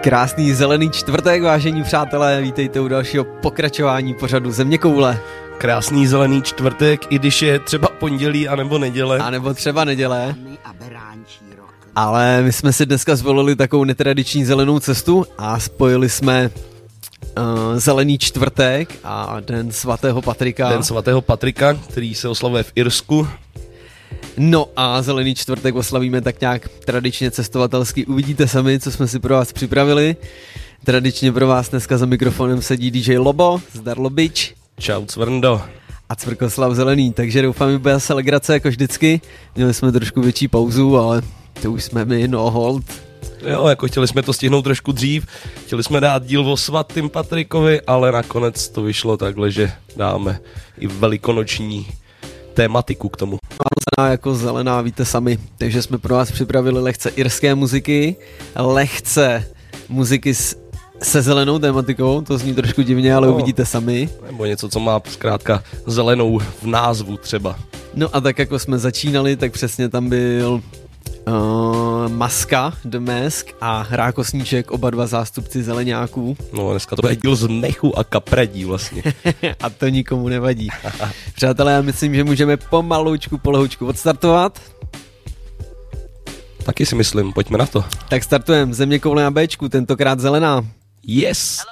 Krásný zelený čtvrtek, vážení přátelé, vítejte u dalšího pokračování pořadu Zeměkoule. Krásný zelený čtvrtek, i když je třeba pondělí anebo neděle. A nebo třeba neděle. Ale my jsme si dneska zvolili takovou netradiční zelenou cestu a spojili jsme zelený čtvrtek a den svatého Patrika. Den svatého Patrika, který se oslavuje v Irsku. No a zelený čtvrtek oslavíme tak nějak tradičně cestovatelsky. Uvidíte sami, co jsme si pro vás připravili. Tradičně pro vás dneska za mikrofonem sedí DJ Lobo, zdar Lobič. Čau Cvrndo. A Cvrkoslav Zelený, takže doufám, že bude zase legrace jako vždycky. Měli jsme trošku větší pauzu, ale to už jsme my, no hold. Jo, jako chtěli jsme to stihnout trošku dřív, chtěli jsme dát díl o svatým Patrikovi, ale nakonec to vyšlo takhle, že dáme i velikonoční tématiku k tomu. Jako zelená, víte sami, takže jsme pro vás připravili lehce irské muziky, lehce muziky se zelenou tématikou, to zní trošku divně, ale uvidíte sami. Nebo něco, co má zkrátka zelenou v názvu třeba. No a tak jako jsme začínali, tak přesně tam byl Maska, The Mask a Rákosníček, oba dva zástupci zeleňáků. No dneska to bude díl z mechu a kapredí vlastně. A to nikomu nevadí. Přátelé, já myslím, že můžeme pomalučku, polehoučku odstartovat. Taky si myslím, pojďme na to. Tak startujeme Zeměkoule na Bčku, tentokrát zelená. Yes!